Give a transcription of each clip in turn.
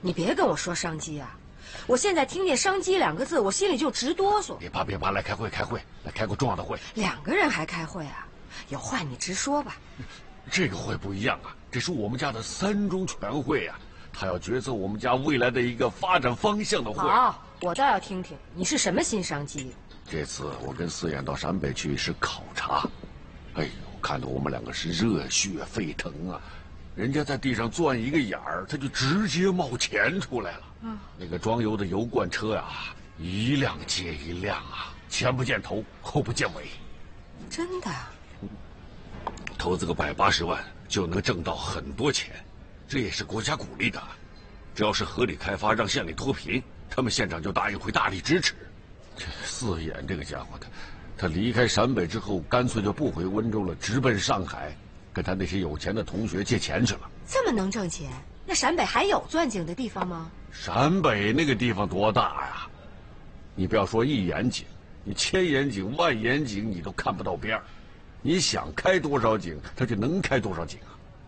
你别跟我说商机啊！我现在听见商机2个字，我心里就直哆嗦。 别怕别怕，来开会，来开个重要的会。 2个人还开会啊？有话你直说吧。 这个会不一样啊，这是我们家的3中全会啊，他要决策我们家未来的一个发展方向的会。 好，我倒要听听你是什么新商机。 这次我跟四眼到陕北去是考察，哎呦，看得我们2个是热血沸腾啊！人家在地上钻一个眼儿，他就直接冒钱出来了。那个装油的油罐车啊，一辆接一辆啊，前不见头，后不见尾。 真的？ 投资个180万就能挣到很多钱，这也是国家鼓励的。只要是合理开发，让县里脱贫，他们县长就答应会大力支持。这四眼这个家伙，他离开陕北之后，干脆就不回温州了，直奔上海，跟他那些有钱的同学借钱去了。 这么能挣钱？那陕北还有钻井的地方吗？ 陕北那个地方多大呀！你不要说1眼井，你1000眼井、万眼井，你都看不到边儿。你想开多少井，他就能开多少井啊！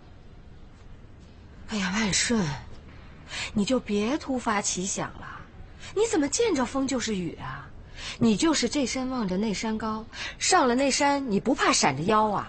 哎呀，万顺，你就别突发奇想了。你怎么见着风就是雨啊？你就是这山望着那山高，上了那山你不怕闪着腰啊？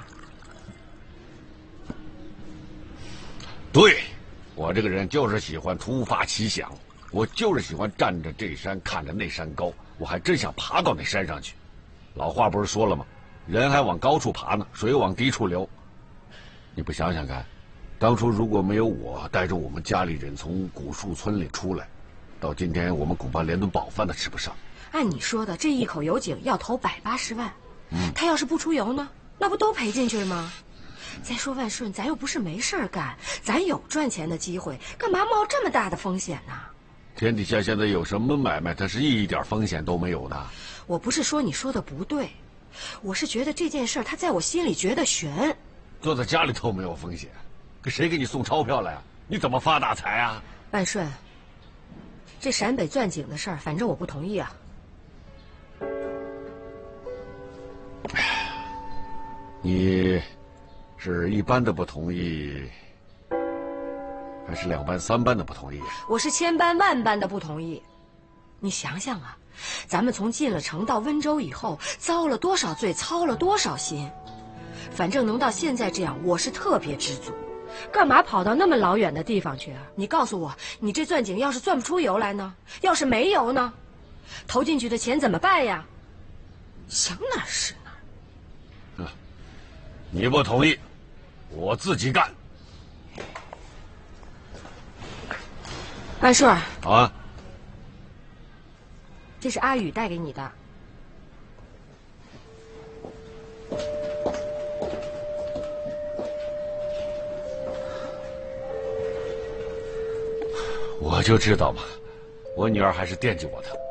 对，我这个人就是喜欢突发奇想，我就是喜欢站着这山看着那山高，我还真想爬到那山上去。老话不是说了吗？人还往高处爬呢，水往低处流。你不想想看，当初如果没有我带着我们家里人从古树村里出来，到今天我们恐怕连顿饱饭都吃不上。 按你说的，这一口油井要投180万，他要是不出油呢，那不都赔进去了吗？再说万顺，咱又不是没事干，咱有赚钱的机会，干嘛冒这么大的风险呢？ 天底下现在有什么买卖它是一点风险都没有的？ 我不是说你说的不对，我是觉得这件事它在我心里觉得悬。 坐在家里头没有风险，可谁给你送钞票来啊？你怎么发大财啊？ 万顺，这陕北钻井的事儿，反正我不同意啊。 你是一般的不同意，还是2班3班的不同意？ 我是千般万般的不同意。你想想啊，咱们从进了城到温州以后，遭了多少罪，操了多少心，反正能到现在这样，我是特别知足。干嘛跑到那么老远的地方去啊？你告诉我，你这钻井要是钻不出油来呢？要是没油呢？投进去的钱怎么办呀？想哪儿是哪儿。 你不同意，我自己干。 万顺啊， 这是阿宇带给你的。 我就知道嘛，我女儿还是惦记我的。